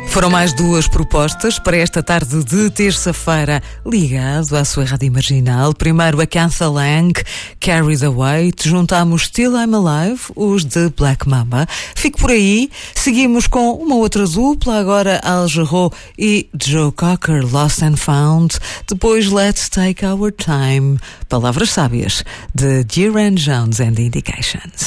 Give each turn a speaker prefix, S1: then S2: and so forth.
S1: Foram mais duas propostas para esta tarde de terça-feira, ligado à sua rádio marginal. Primeiro a Cantha Lang, Carried Away. Juntamos Still I'm Alive, os de Black Mamba. Fico por aí. Seguimos com uma outra dupla, agora Al Jarreau e Joe Cocker, Lost and Found. Depois Let's Take Our Time, palavras sábias de Duran Jones and the Indications.